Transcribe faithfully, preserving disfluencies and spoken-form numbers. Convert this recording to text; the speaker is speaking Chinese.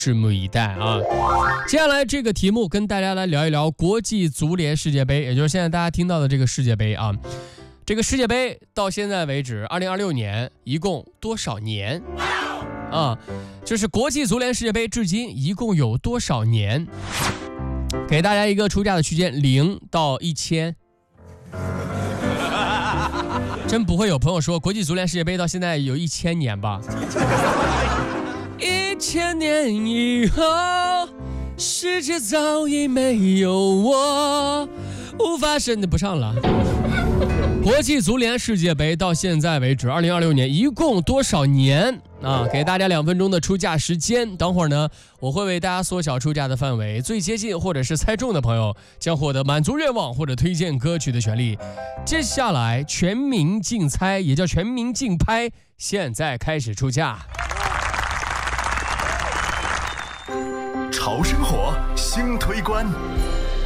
拭目以待啊！接下来这个题目跟大家来聊一聊国际足联世界杯，也就是现在大家听到的这个世界杯啊。这个世界杯到现在为止，二零二六年一共多少年啊？就是国际足联世界杯至今一共有多少年？给大家一个出价的区间，零到一千。真不会有朋友说国际足联世界杯到现在有一千年吧？一千年以后，世界早已没有我，无法真的不唱了。国际足联世界杯到现在为止，二零二六年一共多少年啊？给大家两分钟的出价时间。等会儿呢，我会为大家缩小出价的范围，最接近或者是猜中的朋友将获得满足愿望或者推荐歌曲的权利。接下来全民竞猜，也叫全民竞拍，现在开始出价。 潮生活新推关，